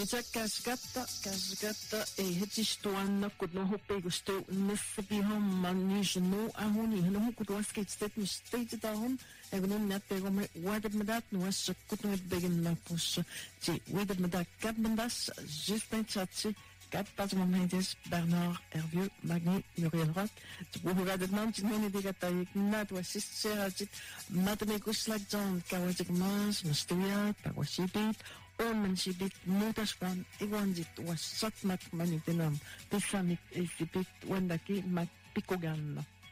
Nita kasgata e hetistuanna kutno hoppe gusto nisbihom manishno ahoni hno kutwa sketstet mistete dahom egnon natte gome wadet medat no as kutno begen na pus ti wadet medat kapmendas Justin Tchatsi Pas momentos Bernard Hervieux Magni Muriel Rock Buhugadet Nanti Nene Digatayik Nat Wasiseratit Matemikus Lagjon Kawatik Mas Mustuya Pawasibit Omensibit Mutaswan Iwanjit Was Satmak Manitinam Tisamik Isibit Wendaki Mak Pikogan